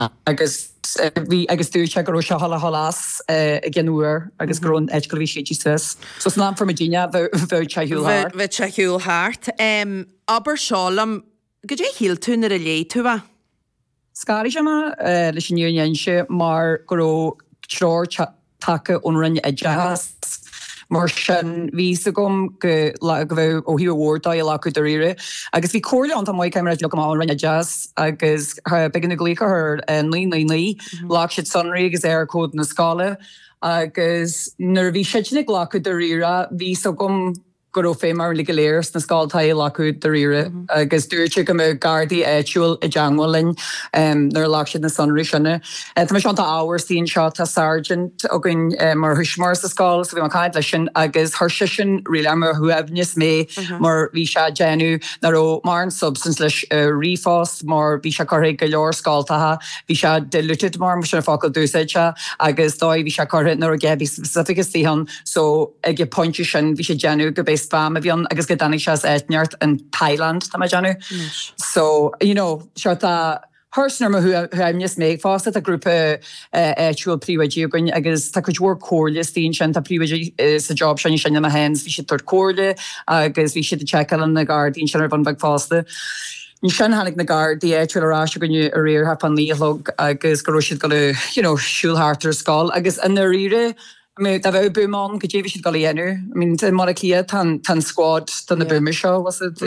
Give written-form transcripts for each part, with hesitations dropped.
agus dúte go se hallas gginúir agus grún eiclahí sétí Suas. So ná for Virginia bheit teúil. Bheit teúil háart. Aber seálam go dé híl túnar a lé tú ba? Scáí se leis sin nníonse mar go tróir take onrin jazz. Mar sin ví gom go bheith ó hiú bhórda i lecu do rire. Agus bhí cóirle an maiid caiimid le go rinne jazz agus begin na glícha ar lí lách siad sunraí agus cód na scála agus nar bhí siidnig lecu do rire ví gom go fé mar le léirs na sáiltaí lecu do rire agus dúirte go gardaí éitiúil i deanghfuilin nar lách siad na sunraí sinne. Tá me seanta áhar sín seo tá sergeant a gin mar thuismar sa scáil sa bhí mar caiid lei sin agus thuirse sin riile mar thuebnis mé mar bhí se déanú nar ó mar an substance leis rifás mar bhí se choirthe go leor scáiltathe bhí se diluted mar sin fácail dúsaide agus dóid bhí se choirthe nar a ggéibhí specificus tíhan so ag pointú sin bhí sé déanú go spam a bhíon agus go danig se éitneart in Thailand tá deanú. So, seo tá thursnar thuimnis méid fásta a grúpa éitiúil príomhaidí goin agus tá chuidhór cóirle tíon sin tá príomhaidí sa job sin sin na hens bhí si tar cóirle agus bhí si a checkal na gardín sin ar bhan bag fásta. Ní sin hánig na gardí éitiúil ará gonne a réir ha pan lílog agus go siad go le siúlhartar scáil agus in na rire da bheith búmán go dtíh siad goléanú. Mar lia tan squad don na búmi seo was it,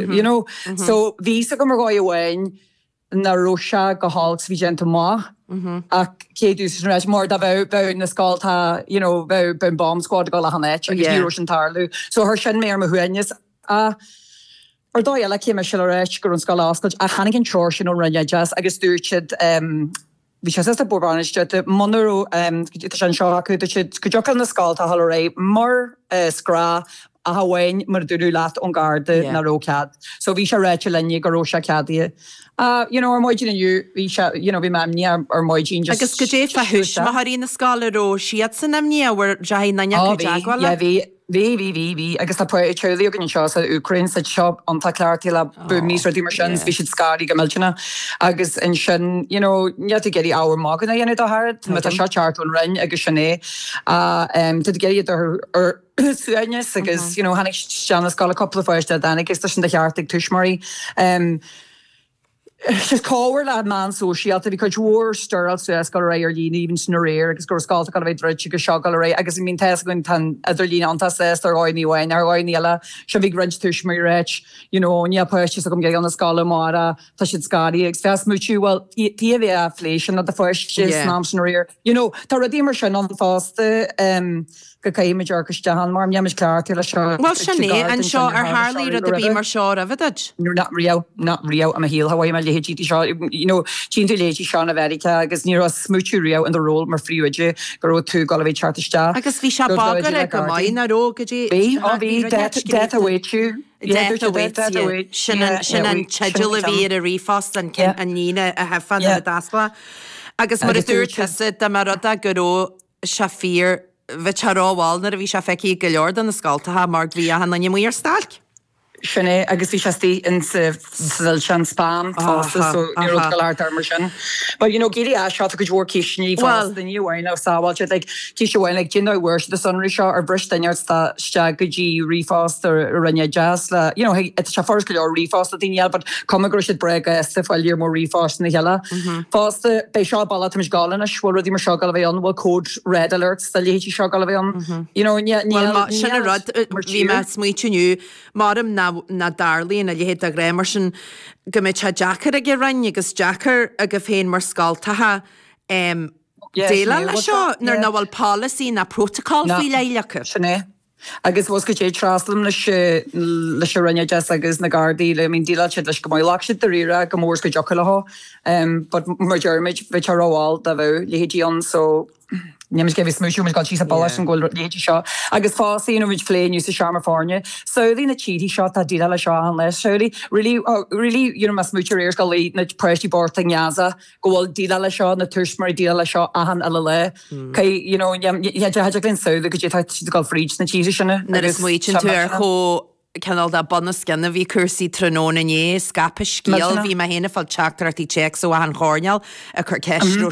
So ví go mar gáid bhhain na roisa go hálagus bhí genta má ach céadú réis mór da bheith na scáiltá bheith ben bomb squad go le hanéit agus ní roisin tarlú. So thir sin mé ar huiines ar dó eile céime se réit gur an scáil ascail a chanigin troir sin ó rinne jazz agus dúirtid Bhí sé a borbaniste manú sin seo acu go deocan na scáilta hall ré mar scrá a hahain mar dúú leat an garda na rócead. So bhí se réite lenne go róise ceadaí. Ar maidin inniu bhí memní ar maidín. Agus go dé fehuis maithaí na scála ró siad san amníhar deí na neagháil. Bhí agus tá teúlaí gan seo a Ukraine sa seo antá cleirtí le bu mís dí mar sin bhí siad scáí go milltena agus in sin nead géirí áhar mágan na dhéanana athad me tá seo teartún rinn agus sinné tu géiad ar suaines agus hanig seanna scála coppla fáiste danig gus sin de cheartig tuismarí. She's called lad man so she had to because war stirral so as got ar lín even sin réir agus go scáilta go bheith drid go seo gal ré agus mín te goin tan idir lín anta sé ar áinní bhain ar áinní eile se bhí grint tuis mé réit ní poiste gom ge an na scála mára tá siad scáí ag fes múú well tí bhé fléisian a de first ná sin réir. Tá ra dtímar sin an fásta go caiimiid arcastehan mar neimiid cleirtí le seo. Well sinné an seo ar hálíí a bhí mar seo a bheitid? Not riá am a híal hahaim me létí seo tí létí seán a Verica agus ní smúú riá an ról mar fríide go tú go bhéh chartiste. Agus bhí se bagar go maiid na rógadí bhí de ahéú. sin an teidir a bhí a rifast an níine a hefan a dasla. Agus mar a dúir tuise de mar a goró se fír bheit teráháil nar a bhí se feici go leor an na scáiltathe mar bhí a hanna muir stalc. Sinné agus bhí setí in sil sin spam fásta so ní go leart mar sin. But géirí a seo go dúór cíisní fásta níhhain á sáháilte tí sehhain le gin bhir de sunraí seo ar bristeart ste go dtí rifást ar rinne jazz le se for go leor rifást a daine but cum gro siad brega sa fáilíor mór rifást na heile. Fásta bei seo balla mis gálan a shuaí mar seo gal bhéh an bhil cód red alerts a létí seo gal bhéh an. Sinna rud bhí me smuitiú marm na darlíon a léhéad a gréimar sin go méid se Jackar a gur ranne agus Jackar a go féin mar scáiltathe déile le seo nar bhfuil policy na protocol fí leilecha. Sinné. Agus bhs go dé traslam leis rinne jazz agus na gardaí le mín díla siad leis go maiach siad do rire go mór go jocha leth, but mar dearmid bheit ráháil da bheith léhéadíon so Nemis gefis smúisiú gal tí a ball an ggóil léiti seo. Agus fásaí nó bhid léinú sa seaar fáne. So dhí na títí seo a díla le seo an leis seí. Really mas smúteir éir go lí na preisí borta neasa gohfuil díla le seo na tuismar díla le seo ahan eile le. Cai, heidir linn saoda go dtí gal fríd na tíí sinna. Na is muoin tú ar cho canal da bonus scanna bhí cursaí tróna é scape scíal bhí me héna fáil teachtartí check so an chóneal a chu ceistú